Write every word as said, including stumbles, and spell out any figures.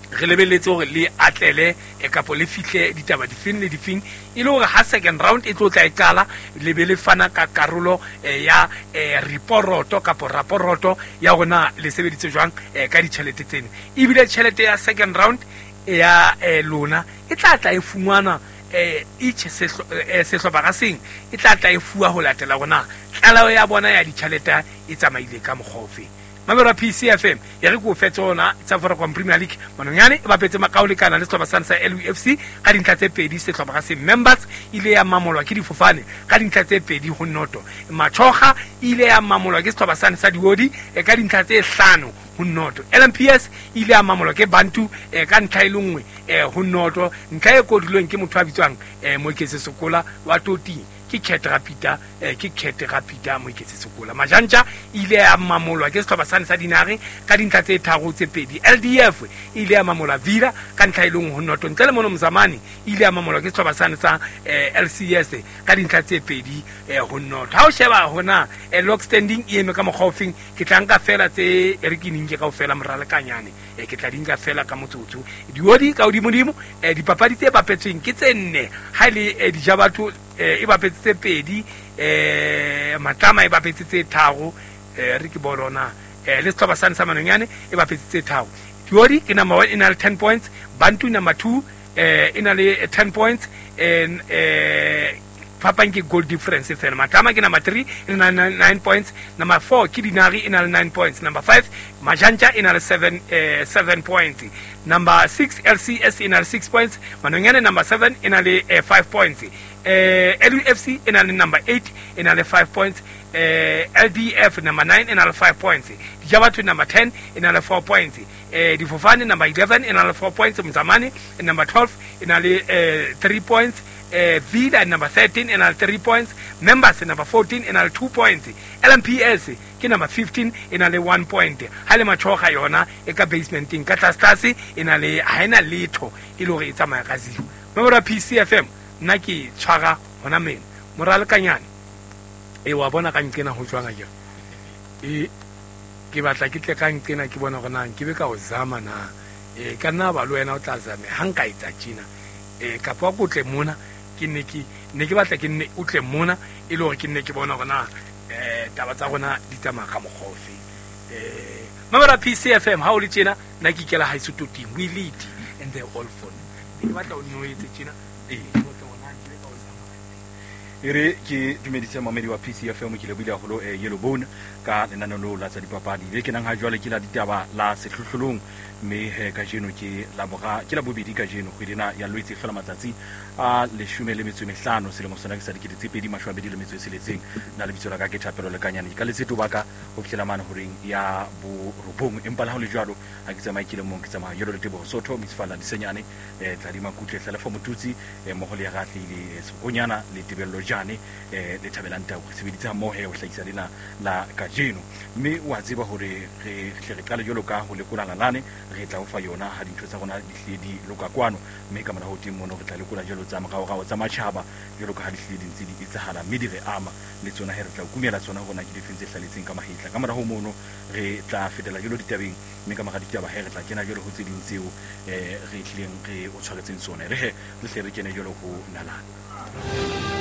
re lebeletse hore le atlele e kapo le fihle ditaba difeng le difeng e le hore ha second round e tlo tla e qala le be le fana ka karolo ya reporoto kapo raporoto ya gona le sebeditse jwang ka ditšhelete tsene ebile tšhelete ya second round ya lona e tla tla e fungwana each sehlopha ka seng e tla tla e fuwa ho latela gona tlala ya bona ya ditšhelete e tsamaile ka mokgofe mamero P C F M ya re go fetsona tsa Vodacom Premier League mononyane e bapetse makaole kana le sehlopha sa sa L U F C ka dintlha tse pedi sehlopha ka se members ile ya mamolwa ke difofane ka dintlha tse pedi ho noto matshoga ile ya mamolwa ke sehlopha sa sa diwodi ka dintlha tse hlano ho noto L M P S ile ya mamolwa ke Bantu ka ntlha e lengwe ho noto ntlha e kodilweng ke motho a bitswang Moiketse Sokola wa Toti ke Ketrapita ke Ketrapita Moiketse Sokola Majanja ile ya mamolwa ke sehlopha sa sa dinare ka dintlha tse tharo tse pedi L D F ile ya mamolwa Vila ka ntlha e lengwe ho noto ntle le mono Mzamani ile ya mamolwa ke sehlopha sa sa L C S ka dintlha tse pedi ho noto ha o sheba hona log standing e eme ka mokgofing ke tla nka fela tse e re ke ninge ka o fela moralekanyane ke tla dinka fela ka motsotso diodi ka odimodimo dipapadi tse bapetsweng ke tse nne ha ile di ja batho e bapetse tse pedi matlama e bapetse tse tharo re ke bolona le sehlopha sa sa Manonyane e bapetse tse tharo diodi ke number one ina le ten points Bantu number two ina le ten points and Papang ke goal difference fela Matama ke number three ina nine points number four ke Dinari ina le nine points number five Majanja ina le seven uh, seven points number six L C S ina le six points Manonyane number seven ina le uh, five points uh, L U F C ina le number eight ina le five points uh, L D F number nine ina le five points Dijabatu number ten ina le four points uh, Difofane number eleven ina le four points Mzamani number twelve ina le uh, three points Uh, Vida number thirteen and three points members number fourteen and two points L M P S ke number fifteen and one point hale matshoga yona e ka basementing ka tlastase ina le haina letho e le gore e tsamaya ka zero mamora P C F M nna ke tshwara hona mena moralekanyane e wa bona ka nkena ho tshwanga ke e ke batla ke tle ka nkena ke bona gona ke be ka o zama na e kana ba lo wena o tla zame hanka itsa tjina e ka pwa go tle mona ke ne ke ne ke batla ke ne o tle mona e le gore ke ne ke bona gona eh taba tsa gona di tsamaya ka mokgofe eh mamara P C F M ha o le tjena na ke kela ha iso toting we lead and they all fall ke batla o noetse tjena eh ere ke dumedise mamedi wa P C F M ke le buile haholo e Yellow Bone ka lenanelo la tsa dipapadi le ke nang ha jwale ke la ditaba la sehlohlolong me he ka jeno ke la boga ke la bobedi ka jeno go dina ya Lwetse fela matsatsi a le shume le metso mehlano selemo sona ke sa di tsepedi mashwabedi le metso e seletseng na le bitso la ka ke thapelo le kanyane ka letsetso baka ho fihlela mane horeng ya bo robong empa la ho le jwalo ha ke tsamaye ke le mong ke tsamaya yolo le tebo sotho misfala disenyane e tla di makutle tla le fo motutsi e mo ho le ga tlile sekonyana le tebello jane e le thabelang tau se biditsa mo he o hlahisa lena la ka jeno mme wa tseba hore re re qala jolo ka ho lekola lalane re tla o fa yona ha dintho tsa rona di hledi loka kwano mme ka mona ho teng mono re tla lekola jalo tsa mogao gao tsa matšhaba jalo ka ha di hledi ntse di itsahala mme di re ama le tsona he re tla kumela tsona gona ke difentse hlaletseng ka mahitla ka mona ho mono re tla fetela jalo ditabeng mme ka maga ditaba he re tla kena jalo ho tse ding tseo eh re tlileng re o tshwaretseng tsone re he re hle re kene jalo ho nalana